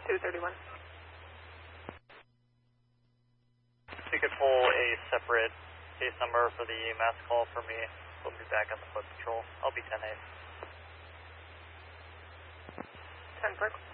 231. If you could pull a separate case number for the mass call for me, we'll be back on the foot patrol. I'll be 10-8. 10 Brooks.